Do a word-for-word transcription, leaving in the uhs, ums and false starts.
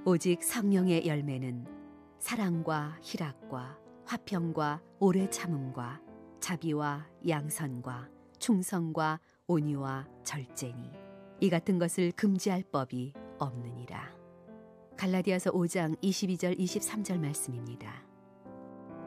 오직 성령의 열매는 사랑과 희락과 화평과 오래 참음과 자비와 양선과 충성과 온유와 절제니 이 같은 것을 금지할 법이 없느니라. 갈라디아서 오 장 이십이 절 이십삼 절 말씀입니다.